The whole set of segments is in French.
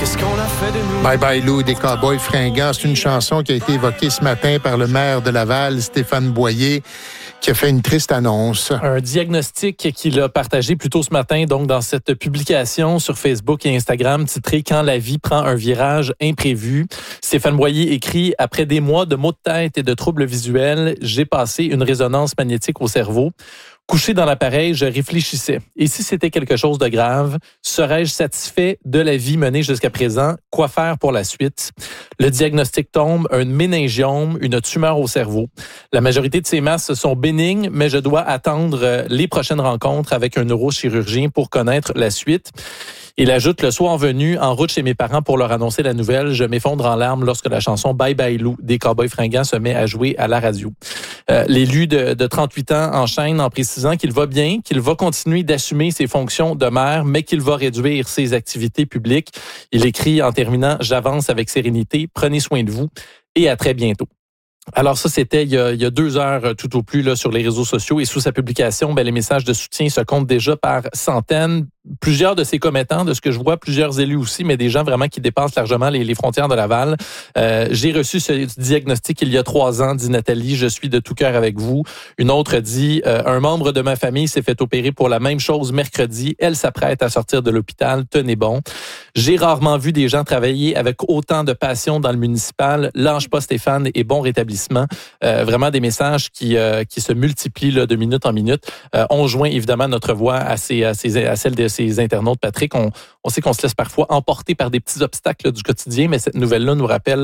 Qu'est-ce qu'on a fait de nous? Bye Bye Lou des Cowboys fringants. C'est une chanson qui a été évoquée ce matin par le maire de Laval, Stéphane Boyer, qui a fait une triste annonce. Un diagnostic qu'il a partagé plus tôt ce matin, donc dans cette publication sur Facebook et Instagram titrée « Quand la vie prend un virage imprévu ». Stéphane Boyer écrit « Après des mois de maux de tête et de troubles visuels, j'ai passé une résonance magnétique au cerveau. Couché dans l'appareil, je réfléchissais. Et si c'était quelque chose de grave, serais-je satisfait de la vie menée jusqu'à présent? Quoi faire pour la suite? Le diagnostic tombe, un méningiome, une tumeur au cerveau. La majorité de ces masses sont bénignes, mais je dois attendre les prochaines rencontres avec un neurochirurgien pour connaître la suite. Il ajoute, le soir venu, en route chez mes parents pour leur annoncer la nouvelle, je m'effondre en larmes lorsque la chanson Bye Bye Lou des Cowboys fringants se met à jouer à la radio. L'élu de 38 ans enchaîne en précisant qu'il va bien, qu'il va continuer d'assumer ses fonctions de maire, mais qu'il va réduire ses activités publiques. Il écrit en terminant, j'avance avec sérénité, prenez soin de vous et à très bientôt. Alors ça, c'était il y a 2 heures tout au plus là, sur les réseaux sociaux et sous sa publication, les messages de soutien se comptent déjà par centaines. Plusieurs de ses commettants, de ce que je vois, plusieurs élus aussi, mais des gens vraiment qui dépassent largement les frontières de Laval. J'ai reçu ce diagnostic il y a 3 ans, dit Nathalie, je suis de tout cœur avec vous. Une autre dit, un membre de ma famille s'est fait opérer pour la même chose mercredi. Elle s'apprête à sortir de l'hôpital, tenez bon. J'ai rarement vu des gens travailler avec autant de passion dans le municipal. Lâche pas Stéphane et bon rétablissement. Vraiment des messages qui se multiplient là, de minute en minute. On joint évidemment notre voix à celle de ces internautes, Patrick. On sait qu'on se laisse parfois emporter par des petits obstacles là, du quotidien, mais cette nouvelle-là nous rappelle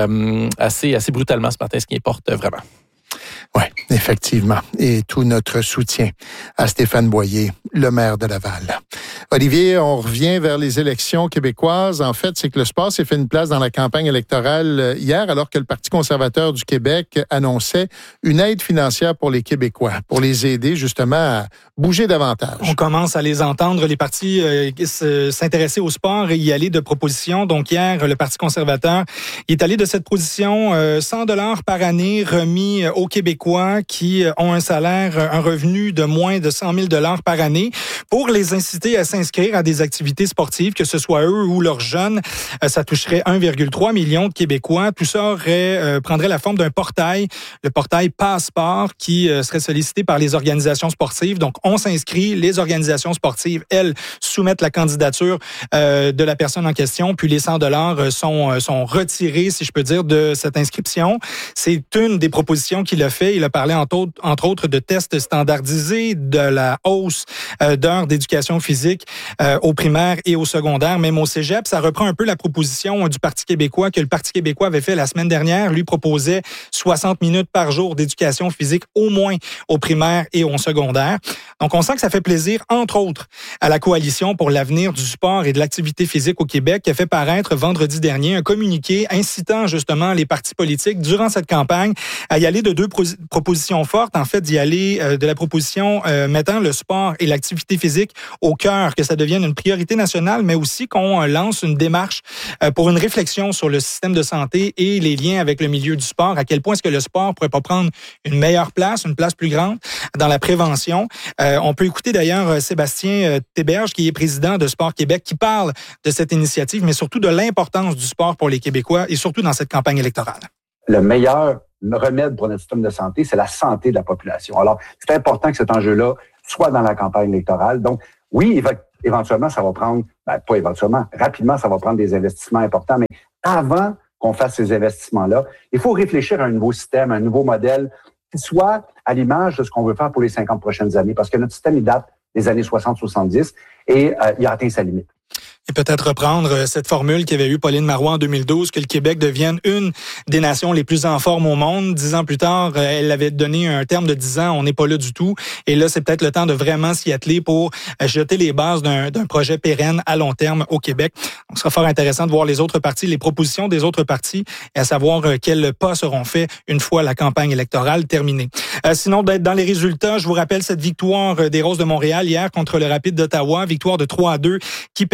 assez brutalement ce matin ce qui importe vraiment. Oui, effectivement. Et tout notre soutien à Stéphane Boyer, le maire de Laval. Olivier, on revient vers les élections québécoises. En fait, c'est que le sport s'est fait une place dans la campagne électorale hier, alors que le Parti conservateur du Québec annonçait une aide financière pour les Québécois, pour les aider justement à bouger davantage. On commence à les entendre, les partis s'intéresser au sport et y aller de propositions. Donc hier, le Parti conservateur est allé de cette position, 100 $ par année remis aux Québécois qui ont un salaire, un revenu de moins de 100 000 $ par année pour les inciter à s'inscrire à des activités sportives, que ce soit eux ou leurs jeunes. Ça toucherait 1,3 million de Québécois. Tout ça prendrait la forme d'un portail, le portail Passeport, qui serait sollicité par les organisations sportives. Donc, on s'inscrit, les organisations sportives, elles, soumettent la candidature de la personne en question, puis les 100 $ sont retirés, si je peux dire, de cette inscription. C'est une des propositions qu'il a fait. Il a parlé entre autres de tests standardisés, de la hausse d'heures d'éducation physique au primaire et au secondaire, même au cégep. Ça reprend un peu la proposition du Parti québécois que le Parti québécois avait fait la semaine dernière. Lui proposait 60 minutes par jour d'éducation physique au moins au primaire et au secondaire. Donc, on sent que ça fait plaisir, entre autres, à la Coalition pour l'avenir du sport et de l'activité physique au Québec, qui a fait paraître vendredi dernier un communiqué incitant justement les partis politiques durant cette campagne à y aller de 2 propositions fortes. En fait, d'y aller de la proposition mettant le sport et l'activité physique au cœur, que ça devienne une priorité nationale, mais aussi qu'on lance une démarche pour une réflexion sur le système de santé et les liens avec le milieu du sport. À quel point est-ce que le sport pourrait pas prendre une meilleure place, une place plus grande dans la prévention? On peut écouter d'ailleurs Sébastien Théberge, qui est président de Sport Québec, qui parle de cette initiative, mais surtout de l'importance du sport pour les Québécois et surtout dans cette campagne électorale. Le meilleur remède pour notre système de santé, c'est la santé de la population. Alors, c'est important que cet enjeu-là soit dans la campagne électorale. Donc, oui, éventuellement, ça va prendre, pas éventuellement, rapidement, ça va prendre des investissements importants, mais avant qu'on fasse ces investissements-là, il faut réfléchir à un nouveau système, un nouveau modèle qui soit à l'image de ce qu'on veut faire pour les 50 prochaines années, parce que notre système, il date des années 60-70 et il a atteint sa limite. Et peut-être reprendre cette formule qu'avait eue Pauline Marois en 2012, que le Québec devienne une des nations les plus en forme au monde. 10 ans plus tard, elle avait donné un terme de 10 ans, on n'est pas là du tout. Et là, c'est peut-être le temps de vraiment s'y atteler pour jeter les bases d'un projet pérenne à long terme au Québec. Donc, ce sera fort intéressant de voir les autres partis, les propositions des autres partis, et à savoir quels pas seront faits une fois la campagne électorale terminée. Sinon, d'être dans les résultats, je vous rappelle cette victoire des Roses de Montréal hier contre le Rapide d'Ottawa, victoire de 3-2 qui permet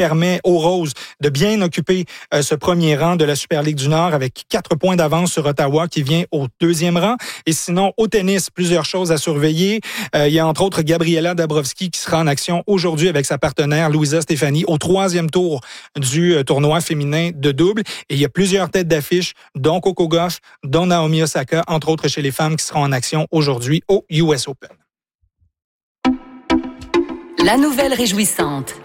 aux Roses de bien occuper ce premier rang de la Super Ligue du Nord avec 4 points d'avance sur Ottawa qui vient au 2e rang. Et sinon, au tennis, plusieurs choses à surveiller. Il y a entre autres Gabriela Dabrowski qui sera en action aujourd'hui avec sa partenaire Louisa Stefani au 3e tour du tournoi féminin de double. Et il y a plusieurs têtes d'affiche, dont Coco Gauff, dont Naomi Osaka, entre autres chez les femmes qui seront en action aujourd'hui au US Open. La nouvelle réjouissante.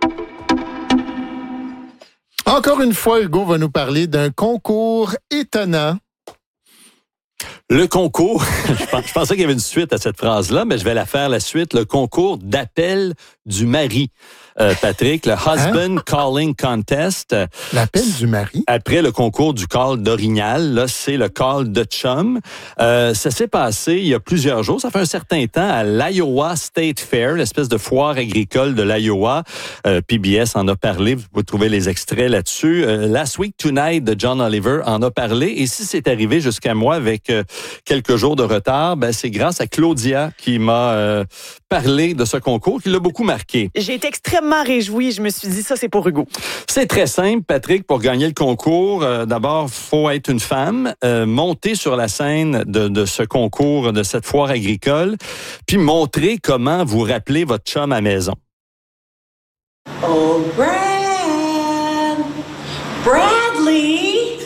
Encore une fois, Hugo va nous parler d'un concours étonnant. Le concours, je pensais qu'il y avait une suite à cette phrase-là, mais je vais la faire la suite. Le concours d'appel du mari. Patrick, le Husband Calling Contest. L'appel du mari? Après le concours du call d'Orignal, là, c'est le call de chum. Ça s'est passé il y a plusieurs jours, ça fait un certain temps, à l'Iowa State Fair, l'espèce de foire agricole de l'Iowa. PBS en a parlé, vous pouvez trouver les extraits là-dessus. Last Week Tonight de John Oliver en a parlé. Et si c'est arrivé jusqu'à moi avec quelques jours de retard, ben c'est grâce à Claudia qui m'a parlé de ce concours, qui l'a beaucoup marqué. J'ai été extrêmement réjouie. Je me suis dit, ça, c'est pour Hugo. C'est très simple, Patrick, pour gagner le concours. D'abord, faut être une femme, monter sur la scène de ce concours, de cette foire agricole, puis montrer comment vous rappelez votre chum à la maison. Oh, Bradley!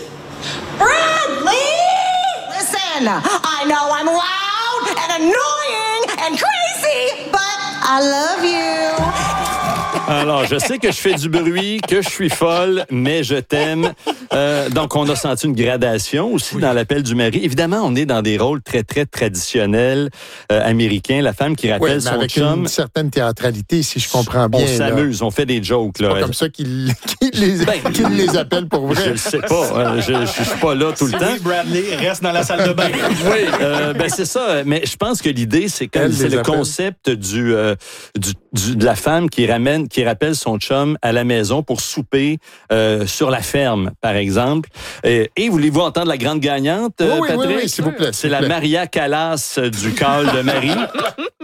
Listen, I know I'm loud and annoying and crazy, but I love you. Alors, je sais que je fais du bruit, que je suis folle, mais je t'aime. Donc, on a senti une gradation aussi dans l'appel du mari. Évidemment, on est dans des rôles très, très traditionnels américains. La femme qui rappelle son avec chum. Une certaine théâtralité, si je comprends bien. On s'amuse, on fait des jokes. Là. C'est pas comme ça qu'il les appelle pour vrai. Je le sais pas. Je suis pas là tout le temps. Bradley reste dans la salle de bain. Oui, c'est ça. Mais je pense que l'idée, c'est le concept de la femme qui rappelle son chum à la maison pour souper sur la ferme, par exemple. Et voulez-vous entendre la grande gagnante, Patrick? Oui, s'il vous plaît. C'est la Maria Callas du call de Marie.